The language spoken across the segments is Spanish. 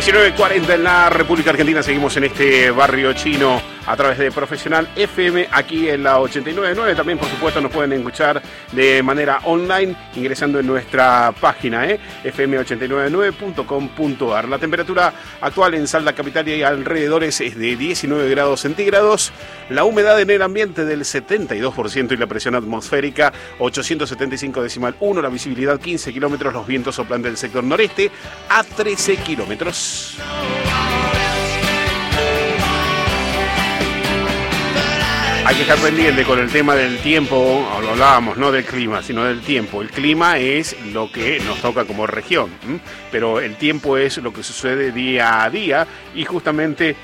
19:40 en la República Argentina. Seguimos en este barrio chino a través de Profesional FM, aquí en la 89.9. También, por supuesto, nos pueden escuchar de manera online ingresando en nuestra página, fm899.com.ar. La temperatura actual en Salta capital y alrededores es de 19 grados centígrados. La humedad en el ambiente del 72% y la presión atmosférica 875,1. La visibilidad 15 kilómetros. Los vientos soplan del sector noreste a 13 kilómetros. Hay que estar pendiente con el tema del tiempo. Hablábamos no del clima, sino del tiempo. El clima es lo que nos toca como región, pero el tiempo es lo que sucede día a día y justamente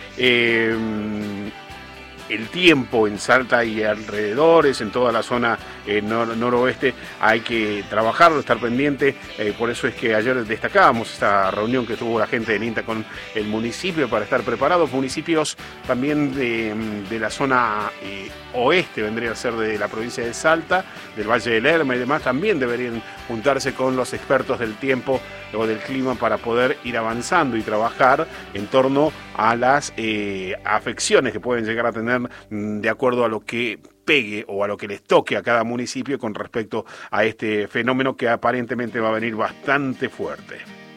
el tiempo en Salta y alrededores, en toda la zona noroeste, hay que trabajarlo, estar pendiente. Por eso es que ayer destacábamos esta reunión que tuvo la gente del INTA con el municipio para estar preparados. Municipios también de la zona oeste, vendría a ser de la provincia de Salta, del Valle del Lerma y demás, también deberían juntarse con los expertos del tiempo o del clima para poder ir avanzando y trabajar en torno a las afecciones que pueden llegar a tener de acuerdo a lo que pegue o a lo que les toque a cada municipio con respecto a este fenómeno que aparentemente va a venir bastante fuerte.